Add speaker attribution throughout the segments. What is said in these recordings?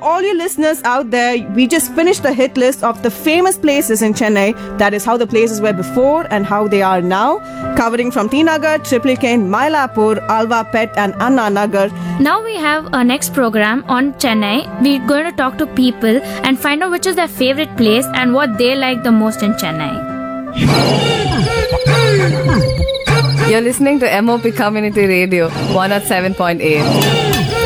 Speaker 1: all you listeners out there, we just finished the hit list of the famous places in Chennai. That is how the places were before and how they are now, covering from T Nagar, Triplicane, Mylapore, Alva Pet and Anna Nagar.
Speaker 2: Now we have our next program on Chennai. We're going to talk to people and find out which is their favorite place and what they like the most in Chennai.
Speaker 3: You're listening to MOP Community Radio 107.8.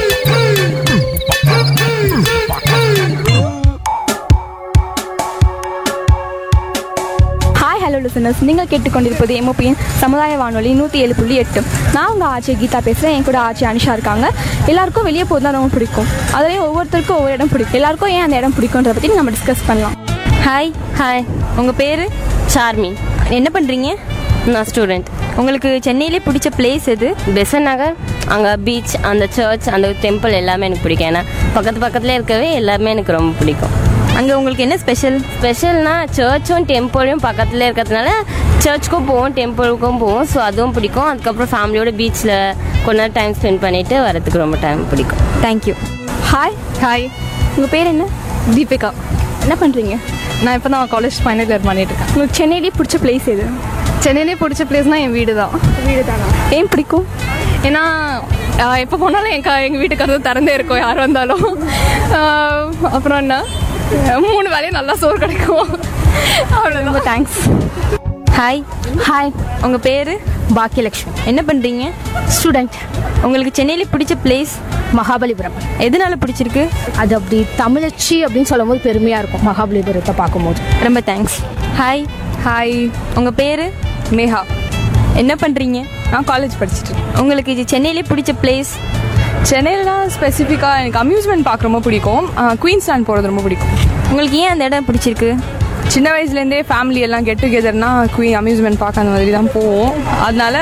Speaker 4: Hello listeners, நீங்கள் கேட்டுக்கொண்டிருப்பது எம்ஓபியின் சமுதாய வானொலி 107.8. நான் உங்கள் ஆட்சி கீதா பேசுகிறேன். என் கூட ஆட்சி அனிஷா இருக்காங்க. எல்லாருக்கும் வெளியே போகிறது தான் ரொம்ப பிடிக்கும். அதுலேயும் ஒவ்வொருத்தருக்கும் ஒவ்வொரு இடம் பிடிக்கும். எல்லாருக்கும் ஏன் அந்த இடம் பிடிக்கும்ன்றத பற்றி நம்ம டிஸ்கஸ் பண்ணலாம்.
Speaker 5: ஹாய் உங்கள் பேர்?
Speaker 6: சார்மி.
Speaker 5: என்ன பண்ணுறீங்க?
Speaker 6: நான் ஸ்டூடெண்ட்.
Speaker 5: உங்களுக்கு சென்னையிலே பிடிச்ச பிளேஸ் எது?
Speaker 6: பெசன்ட் நகர். அங்கே பீச், அந்த சர்ச், அந்த டெம்பிள் எல்லாமே எனக்கு பிடிக்கும். ஏன்னா பக்கத்தில் இருக்கவே எல்லாமே எனக்கு ரொம்ப பிடிக்கும்.
Speaker 5: அங்கே உங்களுக்கு என்ன
Speaker 6: ஸ்பெஷல்னா சர்ச்சும் டெம்பிளும் பக்கத்தில் இருக்கிறதுனால சர்ச்சுக்கும் போவோம், டெம்பிளுக்கும் போவோம். ஸோ அதுவும் பிடிக்கும். அதுக்கப்புறம் ஃபேமிலியோட பீச்சில் கொஞ்ச நேரம் டைம் ஸ்பெண்ட் பண்ணிவிட்டு வரதுக்கு ரொம்ப டைம் பிடிக்கும்.
Speaker 5: தேங்க்யூ.
Speaker 4: ஹாய், உங்கள் பேர் என்ன?
Speaker 3: தீபிகா.
Speaker 4: என்ன பண்ணுறீங்க?
Speaker 3: நான் இப்போ தான் காலேஜ் ஃபைனல் இயர் பண்ணிட்டு இருக்கேன்.
Speaker 4: உங்களுக்கு சென்னையிலே பிடிச்ச பிளேஸ் எது?
Speaker 3: சென்னையிலே பிடிச்ச பிளேஸ்னால் என் வீடு தான்.
Speaker 4: வீடு தானா? ஏன் பிடிக்கும்?
Speaker 3: ஏன்னா எப்போ போனாலும் எங்கள் வீட்டுக்கு வந்து திறந்தே இருக்கும், யார் வந்தாலும். அப்புறம் என்ன, 3 வேலையும் நல்லா சோறு கிடைக்கும். அவ்வளோ.
Speaker 4: ரொம்ப தேங்க்ஸ்.
Speaker 5: ஹாய், உங்கள் பேர்?
Speaker 4: பாக்கியலட்சுமி.
Speaker 5: என்ன பண்ணுறீங்க?
Speaker 4: ஸ்டூடெண்ட்.
Speaker 5: உங்களுக்கு சென்னையிலே பிடிச்ச பிளேஸ்?
Speaker 4: மகாபலிபுரம்.
Speaker 5: எதனால பிடிச்சிருக்கு?
Speaker 4: அது அப்படி தமிழச்சி அப்படின்னு சொல்லும் போது பெருமையாக இருக்கும் மகாபலிபுரத்தை பார்க்கும்போது.
Speaker 5: ரொம்ப தேங்க்ஸ். ஹாய், உங்கள் பேர்?
Speaker 3: மேகா.
Speaker 5: என்ன பண்ணுறீங்க?
Speaker 3: நான் காலேஜ் படிச்சுட்டு.
Speaker 5: உங்களுக்கு இது சென்னையிலே பிடிச்ச பிளேஸ்?
Speaker 3: சென்னையிலாம் ஸ்பெசிஃபிக்காக எனக்கு அம்யூஸ்மெண்ட் பார்க்க ரொம்ப பிடிக்கும். குயின்ஸ் லேண்ட் போகிறது ரொம்ப பிடிக்கும்.
Speaker 5: உங்களுக்கு ஏன் அந்த இடம் பிடிச்சிருக்கு?
Speaker 3: சின்ன வயசுலேருந்தே ஃபேமிலி எல்லாம் கெட் டுகெதர்னா குயின் அம்யூஸ்மெண்ட் பார்க்க அந்த மாதிரி தான் போவோம். அதனால.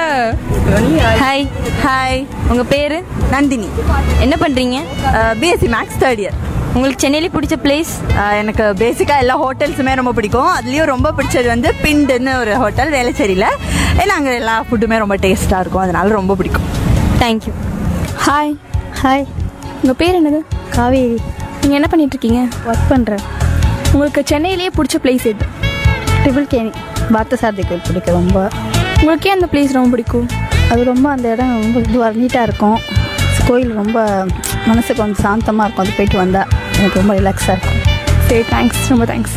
Speaker 5: ஹாய், உங்கள் பேர்?
Speaker 7: நந்தினி.
Speaker 5: என்ன பண்ணுறீங்க?
Speaker 7: BSc maths 3rd year.
Speaker 5: உங்களுக்கு சென்னையிலே பிடிச்ச பிளேஸ்?
Speaker 7: எனக்கு பேசிக்காக எல்லா ஹோட்டல்ஸுமே ரொம்ப பிடிக்கும். அதுலேயும் ரொம்ப பிடிச்சது வந்து பிண்டுன்னு ஒரு ஹோட்டல் வேளச்சேரியில். ஏன்னா அங்கே எல்லா ஃபுட்டுமே ரொம்ப டேஸ்ட்டாக இருக்கும், அதனால ரொம்ப பிடிக்கும்.
Speaker 5: தேங்க்யூ.
Speaker 4: ஹாய், உங்கள் பேர் என்னது?
Speaker 8: காவேரி.
Speaker 4: நீங்கள் என்ன பண்ணிகிட்ருக்கீங்க?
Speaker 8: ஒர்க் பண்ணுறேன்.
Speaker 4: உங்களுக்கு சென்னையிலேயே பிடிச்ச பிளேஸ் எது?
Speaker 8: ட்ரிபிள்கேணி பார்த்தசாரதி கோயில் பிடிக்கும் ரொம்ப.
Speaker 4: உங்களுக்கே அந்த பிளேஸ் ரொம்ப பிடிக்கும்?
Speaker 8: அது ரொம்ப அந்த இடம் ரொம்ப இதுவாக நீட்டாக இருக்கும். கோயில் ரொம்ப மனசுக்கு கொஞ்சம் சாந்தமாக இருக்கும். அது போயிட்டு வந்தால் எனக்கு ரொம்ப ரிலாக்ஸாக இருக்கும்.
Speaker 4: சரி, தேங்க்ஸ். ரொம்ப தேங்க்ஸ்.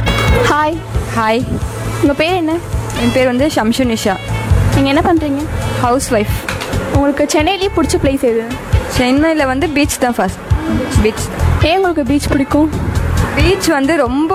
Speaker 5: ஹாய்,
Speaker 4: உங்கள் பேர் என்ன?
Speaker 5: என் பேர் வந்து ஷம்ஷு நிஷா.
Speaker 4: நீங்கள் என்ன பண்ணுறீங்க?
Speaker 5: House wife.
Speaker 4: உங்களுக்கு சென்னையிலேயே பிடிச்ச பிளேஸ் எது?
Speaker 5: சென்னையில் வந்து பீச் தான் ஃபர்ஸ்ட். பீச்.
Speaker 4: ஏன் உங்களுக்கு பீச் பிடிக்கும்?
Speaker 5: பீச் வந்து ரொம்ப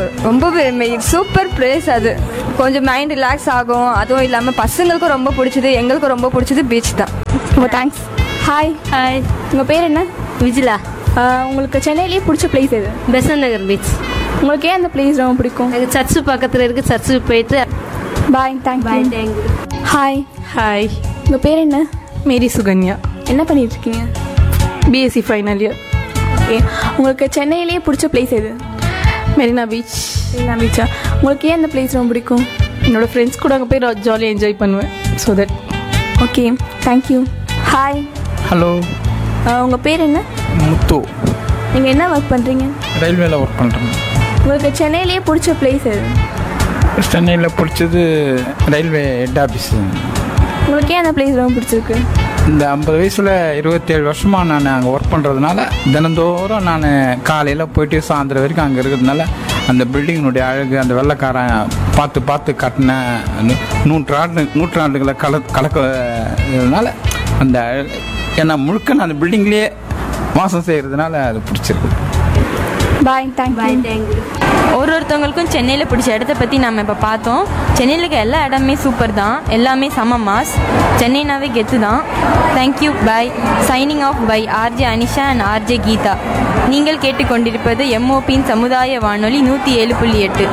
Speaker 5: சூப்பர் பிளேஸ். அது கொஞ்சம் மைண்ட் ரிலாக்ஸ் ஆகும். அதுவும் இல்லாமல் பசங்களுக்கும் ரொம்ப பிடிச்சது, எங்களுக்கும் ரொம்ப பிடிச்சது பீச் தான்.
Speaker 4: ரொம்ப தேங்க்ஸ். ஹாய், உங்கள் பேர் என்ன?
Speaker 6: விஜிலா.
Speaker 4: உங்களுக்கு சென்னையிலேயே பிடிச்ச பிளேஸ் எது?
Speaker 6: பெசன்ட் நகர் பீச்.
Speaker 4: உங்களுக்கு ஏன் அந்த பிளேஸ் ரொம்ப பிடிக்கும்?
Speaker 6: எனக்கு சர்ச்சு பக்கத்தில் இருக்குது, சர்ச்சுக்கு போயிட்டு.
Speaker 4: பாய். தேங்க்யூ.
Speaker 3: ஹாய்,
Speaker 4: உங்கள் பேர் என்ன?
Speaker 3: மேரி சுகன்யா.
Speaker 4: என்ன பண்ணிகிட்ருக்கீங்க?
Speaker 3: BSc final year.
Speaker 4: ஓகே, உங்களுக்கு சென்னையிலேயே பிடிச்ச பிளேஸ் எது?
Speaker 3: மெரினா பீச்.
Speaker 4: பீச்சா? உங்களுக்கு ஏன் அந்த பிளேஸ் ரொம்ப பிடிக்கும்?
Speaker 3: என்னோடய ஃப்ரெண்ட்ஸ் கூட அங்கே போய் ஜாலியாக என்ஜாய் பண்ணுவேன். So that.
Speaker 4: Okay, thank you. Hi.
Speaker 9: Hello.
Speaker 4: உங்கள் பேர் என்ன?
Speaker 9: முத்து.
Speaker 4: நீங்கள் என்ன ஒர்க் பண்ணுறீங்க?
Speaker 9: ரயில்வேல ஒர்க் பண்ணுறேன்.
Speaker 4: உங்களுக்கு சென்னையிலேயே பிடிச்ச பிளேஸ் எது?
Speaker 9: சென்னையில் பிடிச்சது ரயில்வே ஹெட் ஆஃபீஸ்.
Speaker 4: உங்களுக்கு ஏன் அந்த பிளேஸ் ரொம்ப பிடிச்சிருக்கு?
Speaker 9: இந்த 50 வயசில் 27 வருஷமாக நான் அங்கே ஒர்க் பண்ணுறதுனால தினந்தோறும் நான் காலையில் போயிட்டு சாயந்தரம் வரைக்கும் அங்கே இருக்கிறதுனால அந்த பில்டிங்கினுடைய அழகு, அந்த வெள்ளைக்காரன் பார்த்து கட்டின நூற்றாண்டுகளை கலக்கிறதுனால அந்த ஏன்னா முழுக்க நான் அந்த பில்டிங்லேயே வாசம் செய்கிறதுனால அது பிடிச்சிருக்கு.
Speaker 4: பாய். தேங்க்யூ.
Speaker 5: ஒருத்தவங்களுக்கும் சென்னையில் பிடிச்ச இடத்த பற்றி நம்ம இப்போ பார்த்தோம். சென்னையில் இருக்க எல்லா இடமே சூப்பர் தான், எல்லாமே செம்ம மாஸ். சென்னைனாவே கெத்து தான். Thank you. Bye. Signing off by RJ Anisha and RJ Geetha. நீங்கள் கேட்டுக்கொண்டிருப்பது எம்ஓபியின் சமுதாய வானொலி 107.8.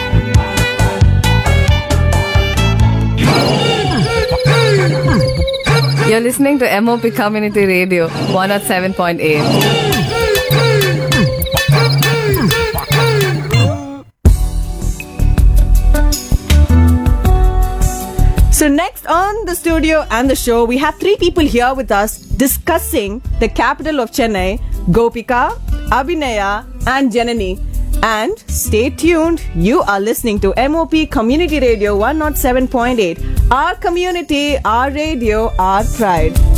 Speaker 3: You're listening to MOP Community Radio 107.8.
Speaker 1: So next on the studio and the show, we have 3 people here with us discussing the capital of Chennai, Gopika, Abhinaya, and Janani. And stay tuned. You are listening to MOP Community Radio 107.8. Our community, our radio, our pride.